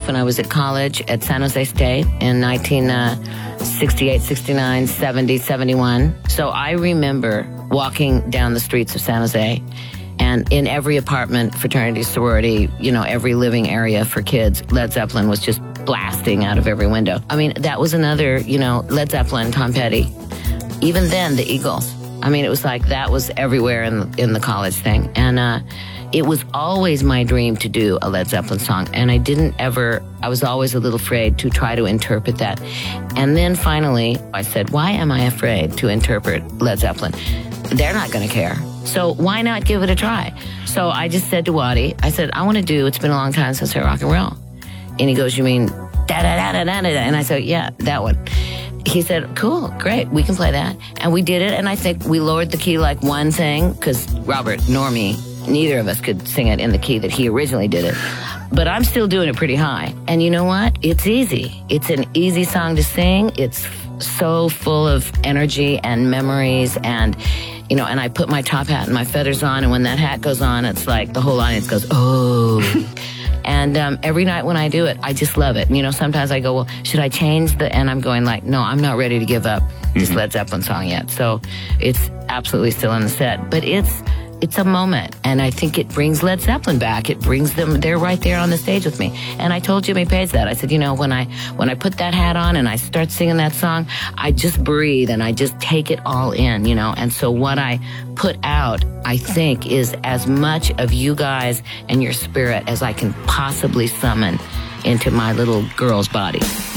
when I was at college at San Jose State in 1968, 69, 70, 71. So I remember walking down the streets of San Jose, and in every apartment, fraternity, sorority, every living area for kids, Led Zeppelin was just blasting out of every window. I mean, that was another, Led Zeppelin, Tom Petty. Even then, the Eagles. I mean, it was like that was everywhere in the college thing. And it was always my dream to do a Led Zeppelin song. And I was always a little afraid to try to interpret that. And then finally, I said, why am I afraid to interpret Led Zeppelin? They're not going to care. So why not give it a try? So I just said to Waddy, I said, I want to do It's Been a Long Time Since I Rock and Roll. And he goes, you mean da-da-da-da-da-da? And I said, yeah, that one. He said, cool, great, we can play that. And we did it, and I think we lowered the key like one thing, because Robert nor me, neither of us could sing it in the key that he originally did it. But I'm still doing it pretty high. And you know what? It's easy. It's an easy song to sing. It's so full of energy and memories, and and I put my top hat and my feathers on, and when that hat goes on, it's like the whole audience goes, oh. And every night when I do it, I just love it. Sometimes I go, well, should I change and I'm going like, no, I'm not ready to give up this Led Zeppelin song yet. So it's absolutely still in the set. But it's a moment, and I think it brings Led Zeppelin back. It brings them, they're right there on the stage with me. And I told Jimmy Page that. I said, when I put that hat on and I start singing that song, I just breathe and I just take it all in, And so what I put out, I think, is as much of you guys and your spirit as I can possibly summon into my little girl's body.